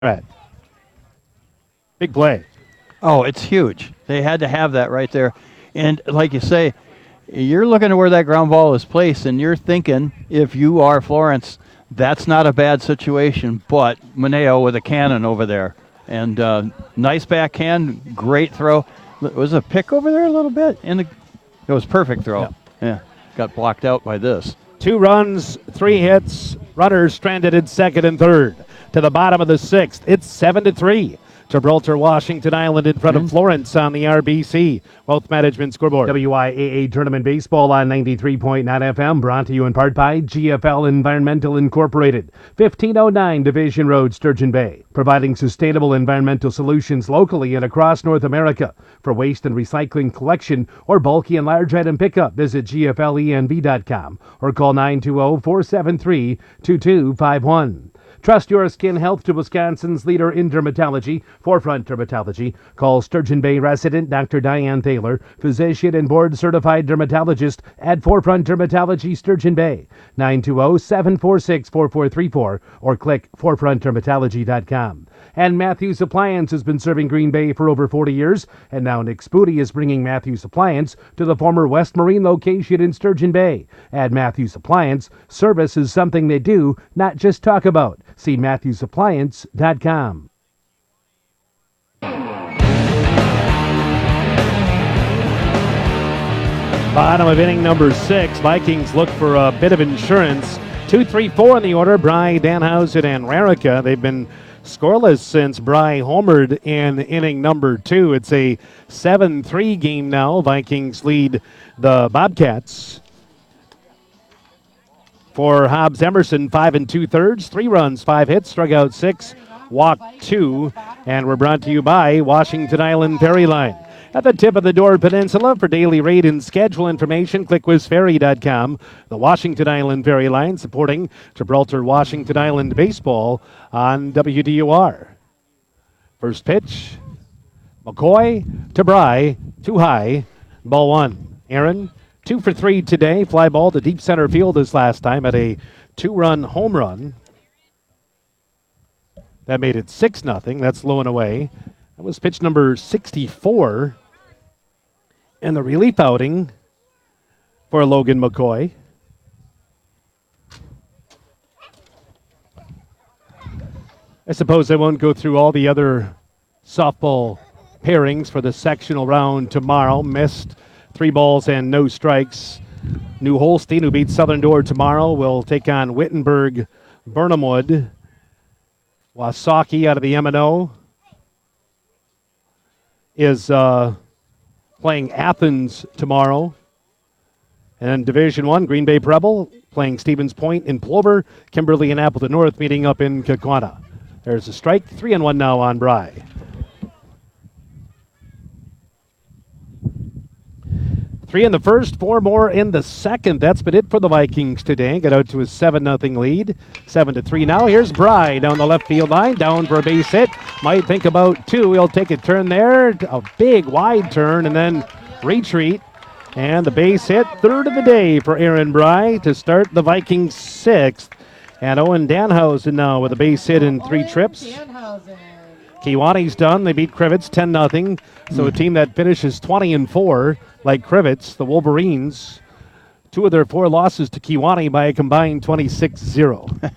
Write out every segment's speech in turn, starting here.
Right. Big play. Oh, it's huge. They had to have that right there. And like you say, you're looking at where that ground ball is placed, and you're thinking, if you are Florence, that's not a bad situation. But Mineo with a cannon over there. And nice backhand, great throw. Was a pick over there a little bit? It was perfect throw. Yeah. Got blocked out by this. 2 runs, 3 hits. Runners stranded in second and third. To the bottom of the 6th, it's 7-3. Gibraltar, Washington Island in front of Florence on the RBC Wealth Management Scoreboard. WIAA Tournament Baseball on 93.9 FM, brought to you in part by GFL Environmental Incorporated, 1509 Division Road, Sturgeon Bay, providing sustainable environmental solutions locally and across North America. For waste and recycling collection or bulky and large item pickup, visit gflenv.com or call 920-473-2251. Trust your skin health to Wisconsin's leader in dermatology, Forefront Dermatology. Call Sturgeon Bay resident Dr. Diane Thaler, physician and board-certified dermatologist at Forefront Dermatology, Sturgeon Bay, 920-746-4434, or click forefrontdermatology.com. And Matthews Appliance has been serving Green Bay for over 40 years, and now Nick Spoody is bringing Matthews Appliance to the former West Marine location in Sturgeon Bay. At Matthews Appliance, service is something they do, not just talk about. See MatthewsAppliance.com. Bottom of inning number 6. Vikings look for a bit of insurance. 2-3-4 in the order. Bry, Danhausen, and Rarica. They've been scoreless since Bry homered in inning number 2. It's a 7-3 game now. Vikings lead the Bobcats. For Hobbs Emerson, 5 2/3, 3 runs, 5 hits, struck out 6, walked 2, and we're brought to you by Washington Island Ferry Line. At the tip of the Door Peninsula, for daily rate and schedule information, click WizFerry.com. The Washington Island Ferry Line supporting Gibraltar Washington Island baseball on WDUR. First pitch, McCoy to Bry, too high, ball 1. Aaron, 2 for 3 today. Fly ball to deep center field this last time at a 2-run home run. That made it 6-0. That's low and away. That was pitch number 64 in the relief outing for Logan McCoy. I suppose I won't go through all the other softball pairings for the sectional round tomorrow. Missed 3 balls and no strikes. New Holstein, who beats Southern Door tomorrow, will take on Wittenberg Burnhamwood. Wasaki out of the M&O is playing Athens tomorrow. And Division I, Green Bay Preble playing Stevens Point in Plover. Kimberly and Appleton North meeting up in Kaukauna. There's a strike, 3-1 now on Bry. 3 in the first, 4 more in the second. That's been it for the Vikings today. Got out to a 7-0 lead. 7-3 now. Here's Bry down the left field line, down for a base hit. Might think about 2. He'll take a turn there. A big wide turn and then retreat. And the base hit, 3rd of the day for Aaron Bry to start the Vikings 6th. And Owen Danhausen now with a base hit in 3 trips. Kewaunee done. They beat Crivets 10-0. So a team that finishes 20-4, like Crivets, the Wolverines, 2 of their 4 losses to Kewaunee by a combined 26-0.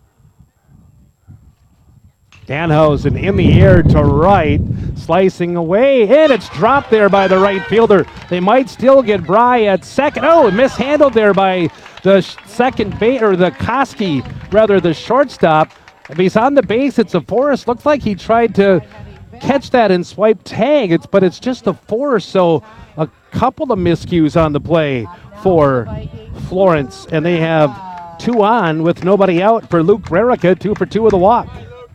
Danhausen in the air to right, slicing away, and it's dropped there by the right fielder. They might still get Bry at second. Oh, mishandled there by the second base, or the Koski, rather the shortstop. If he's on the base, it's a Forrest. Looks like he tried to catch that and swipe tag, but it's just a Forrest. So a couple of miscues on the play for Florence, and they have 2 on with nobody out for Luke Rarica, 2 for 2 with a walk.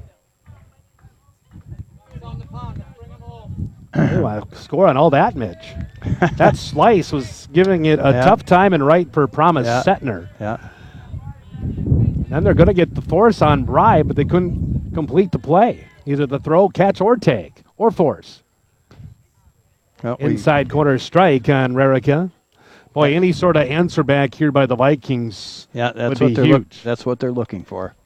Oh, score on all that, Mitch. That slice was giving it a tough time and right for Promise Setner. Yeah. Then they're going to get the force on Bry, but they couldn't complete the play. Either the throw, catch, or take, or force. Inside corner strike on Rarica. Boy, any sort of answer back here by the Vikings would be huge. That's what they're looking for.